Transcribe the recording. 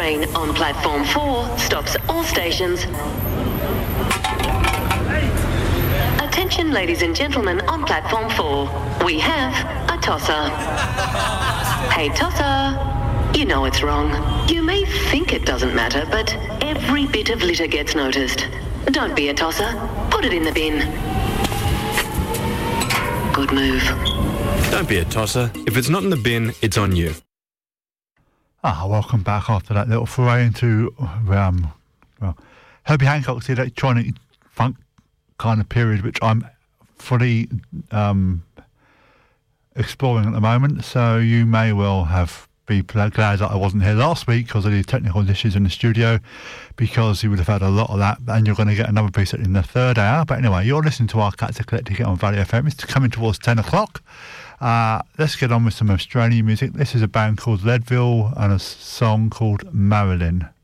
train on platform 4 stops all stations. Attention, ladies and gentlemen, on platform 4. We have a tosser. Hey, tosser. You know it's wrong. You may think it doesn't matter, but every bit of litter gets noticed. Don't be a tosser. Put it in the bin. Good move. Don't be a tosser. If it's not in the bin, it's on you. Welcome back after that little foray into Herbie Hancock's electronic funk kind of period, which I'm fully exploring at the moment. So you may well be glad that I wasn't here last week because of the technical issues in the studio, because you would have had a lot of that, and you're going to get another piece in the third hour. But anyway, you're listening to our Cats Are Collecting on Valley FM. It's coming towards 10 o'clock. Let's get on with some Australian music. This is a band called Leadville and a song called Marilyn.